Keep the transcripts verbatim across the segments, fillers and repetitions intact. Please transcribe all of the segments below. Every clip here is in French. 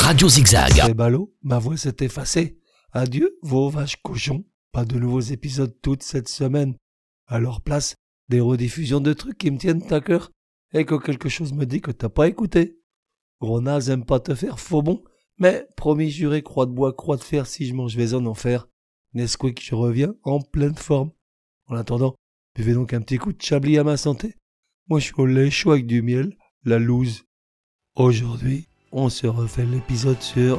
Radio Zigzag. C'est ballot, ma voix s'est effacée. Adieu, vos vaches cochons. Pas de nouveaux épisodes toute cette semaine. À leur place, des rediffusions de trucs qui me tiennent à cœur et que quelque chose me dit que t'as pas écouté. Gros naze aime pas te faire faux bon, mais promis juré, croix de bois, croix de fer, si je mange, je vais en enfer. Nesquik, je reviens en pleine forme. En attendant, buvez donc un petit coup de Chablis à ma santé. Moi, je suis au lait chaud avec du miel, la loose. Aujourd'hui, on se refait l'épisode sur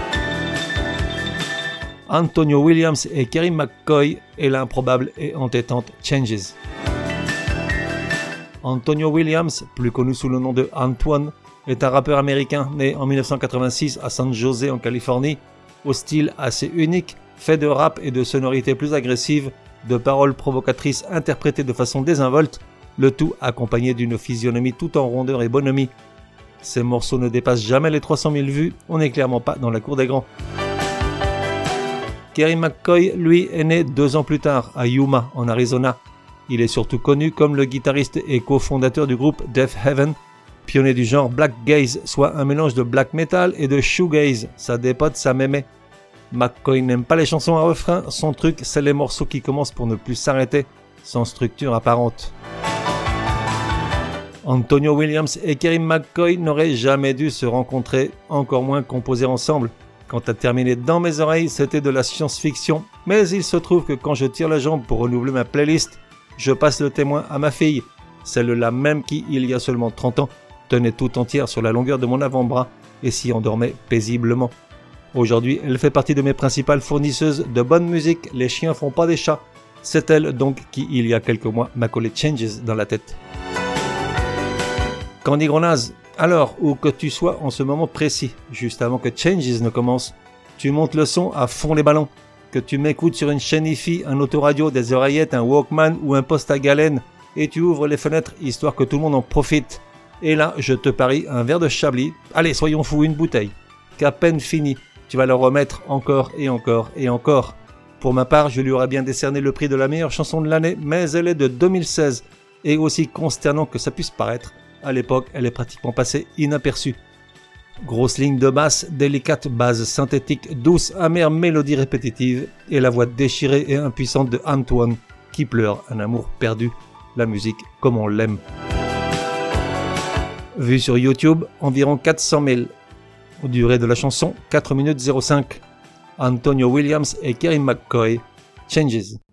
Antonio Williams et Kerry McCoy et l'improbable et entêtante Changes. Antonio Williams, plus connu sous le nom de Antoine, est un rappeur américain né en dix-neuf cent quatre-vingt-six à San José en Californie, au style assez unique, fait de rap et de sonorités plus agressives, de paroles provocatrices interprétées de façon désinvolte, le tout accompagné d'une physionomie tout en rondeur et bonhomie. Ces morceaux ne dépassent jamais les trois cent mille vues, on n'est clairement pas dans la cour des grands. Kerry McCoy, lui, est né deux ans plus tard, à Yuma, en Arizona. Il est surtout connu comme le guitariste et cofondateur du groupe Death Heaven, pionnier du genre black gaze, soit un mélange de black metal et de shoegaze, ça dépote sa mémé. McCoy n'aime pas les chansons à refrain, son truc c'est les morceaux qui commencent pour ne plus s'arrêter, sans structure apparente. Antonio Williams et Kerry McCoy n'auraient jamais dû se rencontrer, encore moins composer ensemble. Quant à terminer dans mes oreilles, c'était de la science-fiction, mais il se trouve que quand je tire la jambe pour renouveler ma playlist, je passe le témoin à ma fille, celle-là même qui, il y a seulement trente ans, tenait tout entière sur la longueur de mon avant-bras et s'y endormait paisiblement. Aujourd'hui, elle fait partie de mes principales fournisseuses de bonne musique, les chiens font pas des chats. C'est elle donc qui, il y a quelques mois, m'a collé Changes dans la tête. Candy Grenaz, alors, où que tu sois en ce moment précis, juste avant que Changes ne commence, tu montes le son à fond les ballons, que tu m'écoutes sur une chaîne hi-fi, un autoradio, des oreillettes, un Walkman ou un poste à galène, et tu ouvres les fenêtres histoire que tout le monde en profite. Et là, je te parie un verre de Chablis, allez, soyons fous, une bouteille, qu'à peine fini, tu vas le remettre encore et encore et encore. Pour ma part, je lui aurais bien décerné le prix de la meilleure chanson de l'année, mais elle est de deux mille seize, et aussi consternant que ça puisse paraître, à l'époque, elle est pratiquement passée inaperçue. Grosse ligne de basse, délicate base synthétique, douce, amère mélodie répétitive, et la voix déchirée et impuissante de Antoine, qui pleure un amour perdu, la musique comme on l'aime. Vue sur YouTube, environ quatre cent mille. Durée de la chanson, quatre minutes zéro cinq. Antonio Williams et Kerry McCoy, Changes.